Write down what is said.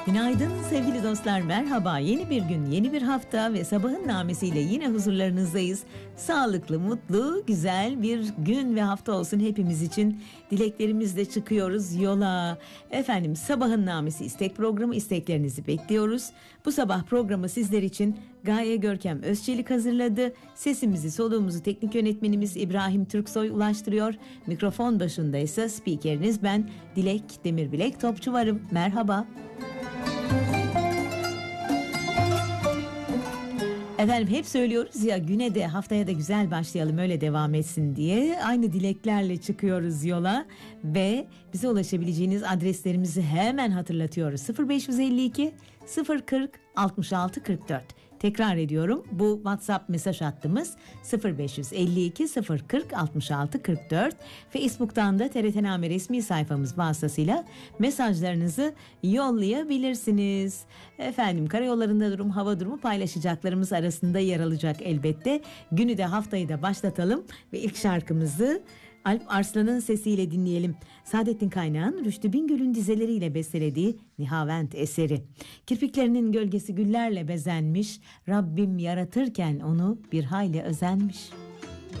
Günaydın sevgili dostlar, merhaba. Yeni bir gün, yeni bir hafta ve sabahın namesiyle yine huzurlarınızdayız. Sağlıklı, mutlu, güzel bir gün ve hafta olsun hepimiz için. Dileklerimizle çıkıyoruz yola. Efendim, sabahın namesi istek programı, isteklerinizi bekliyoruz. Bu sabah programı sizler için Gaye Görkem Özçelik hazırladı. Sesimizi, soluğumuzu teknik yönetmenimiz İbrahim Türksoy ulaştırıyor. Mikrofon başında ise spikeriniz ben Dilek Demirbilek Topçuvarım. Merhaba. Efendim hep söylüyoruz ya, güne de haftaya da güzel başlayalım, öyle devam etsin diye. Aynı dileklerle çıkıyoruz yola ve bize ulaşabileceğiniz adreslerimizi hemen hatırlatıyoruz. 0552 040 66 44. Tekrar ediyorum, bu WhatsApp mesaj hattımız 0552 040 66 44. Facebook'tan da TRT-Name resmi sayfamız vasıtasıyla mesajlarınızı yollayabilirsiniz. Efendim, karayollarında durum, hava durumu paylaşacaklarımız arasında yer alacak elbette. Günü de haftayı da başlatalım ve ilk şarkımızı Alp Arslan'ın sesiyle dinleyelim. Saadettin Kaynağ'ın Rüştü Bingöl'ün dizeleriyle bestelediği Nihavent eseri. Kirpiklerinin gölgesi güllerle bezenmiş, Rabbim yaratırken onu bir hayli özenmiş.